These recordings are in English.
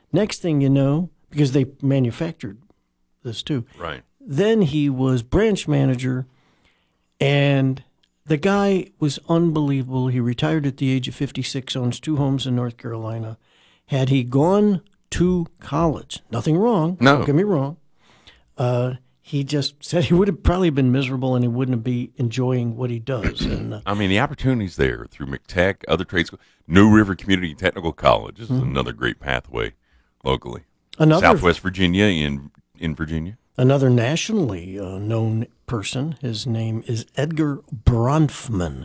Next thing you know, because they manufactured this too. Right. Then he was branch manager, and the guy was unbelievable. He retired at the age of 56, owns 2 homes in North Carolina. Had he gone to college, nothing wrong, No. don't get me wrong, he just said he would have probably been miserable and he wouldn't be enjoying what he does. And I mean, the opportunity's there through McTech, other trade schools. New River Community Technical College is another great pathway locally. Southwest Virginia in Virginia. Another nationally known person, his name is Edgar Bronfman,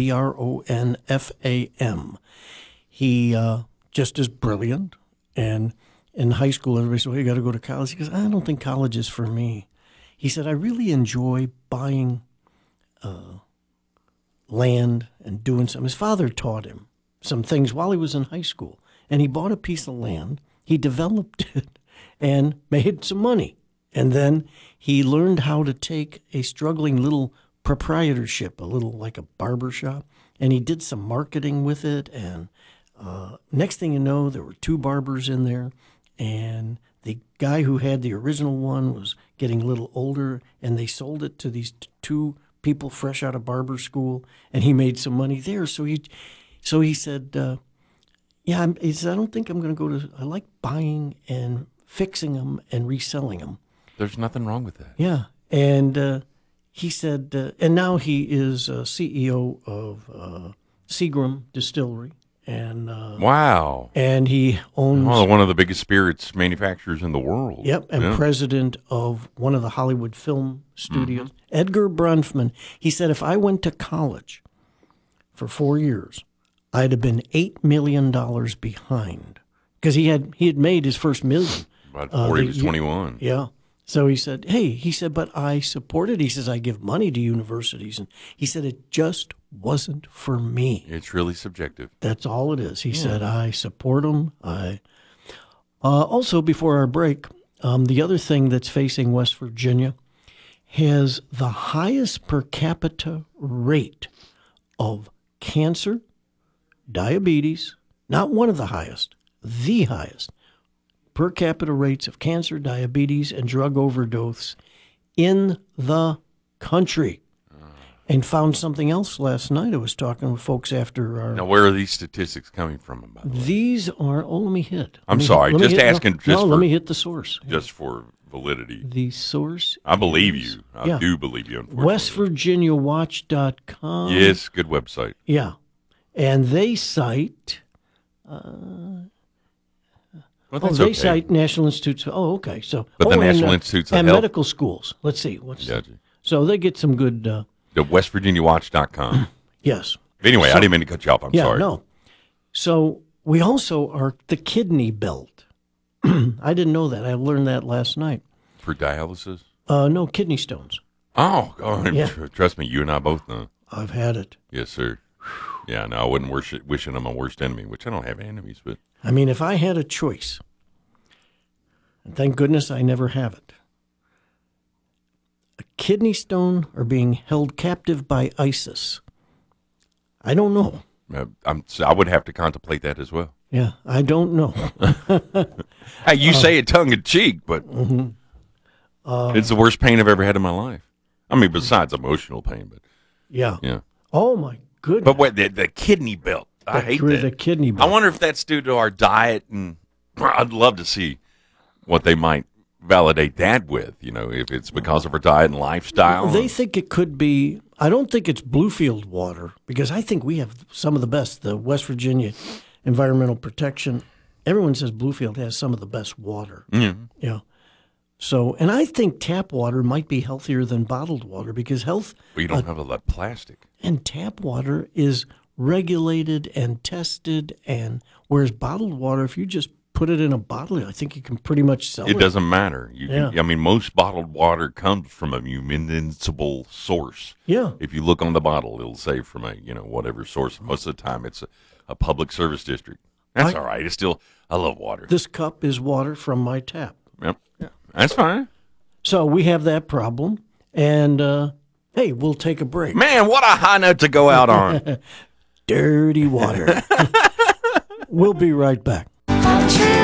Bronfam. He just is brilliant. And in high school, everybody said, well, you got to go to college. He goes, I don't think college is for me. He said, I really enjoy buying land and doing something. His father taught him some things while he was in high school. And he bought a piece of land. He developed it and made some money. And then he learned how to take a struggling little proprietorship, a little like a barber shop, and he did some marketing with it. And next thing you know, there were 2 barbers in there, and the guy who had the original one was getting a little older, and they sold it to these 2 people fresh out of barber school, and he made some money there. So he said, he said, I don't think I'm going to go to. I like buying and fixing them and reselling them. There's nothing wrong with that. Yeah. And he said, and now he is CEO of Seagram Distillery. And wow. And he owns one of the biggest spirits manufacturers in the world. Yep, and president of one of the Hollywood film studios. Edgar Bronfman. He said, if I went to college for 4 years, I'd have been $8 million behind. Because he had made his first million. About 40 he was 21. Yeah. So he said, but I support it. He says, I give money to universities. And he said, it just wasn't for me. It's really subjective. That's all it is. He said, I support them. Also, before our break, the other thing that's facing West Virginia has the highest per capita rate of cancer, diabetes, not one of the highest, the highest per capita rates of cancer, diabetes, and drug overdose in the country. And found something else last night. I was talking with folks after our... Now, where are these statistics coming from? By the way? These are... Oh, let me hit. I'm sorry, just asking... let me hit the source. Just for validity. The source... I believe you. I do believe you, unfortunately. WestVirginiaWatch.com. Yes, good website. Yeah. And they cite... they cite National Institutes. Oh, okay. So, but the National Institutes of and Health. medical schools. Let's see. Gotcha. So they get some good. The WestVirginiaWatch.com. Yes. Anyway, I didn't mean to cut you off. I'm sorry. No. So we also are the kidney belt. I didn't know that. I learned that last night. For dialysis? No, kidney stones. Oh, Yeah. Trust me, you and I both know. I've had it. Yes, sir. Yeah, no, I wouldn't wishing them my worst enemy, which I don't have enemies, but... I mean, if I had a choice, and thank goodness I never have it, a kidney stone or being held captive by ISIS, I don't know. I would have to contemplate that as well. Yeah, I don't know. Hey, you say it tongue in cheek, but it's the worst pain I've ever had in my life. I mean, besides emotional pain, but... Yeah. Yeah. Oh, my goodness. But wait, the kidney belt. I hate that. The kidney belt. I wonder if that's due to our diet, and I'd love to see what they might validate that with, if it's because of our diet and lifestyle. They think it could be, I don't think it's Bluefield water, because I think we have some of the best, the West Virginia Environmental Protection. Everyone says Bluefield has some of the best water. Mm-hmm. Yeah. So, and I think tap water might be healthier than bottled water, because Well, you don't have all that plastic. And tap water is regulated and tested, and whereas bottled water, if you just put it in a bottle, I think you can pretty much sell it. It doesn't matter. Yeah. I mean, most bottled water comes from a municipal source. Yeah. If you look on the bottle, it'll say from a, whatever source. Most of the time, it's a public service district. That's all right. It's still, I love water. This cup is water from my tap. Yep. Yeah. That's fine. So we have that problem, and hey, we'll take a break. Man, what a high note to go out on. Dirty water. We'll be right back. Country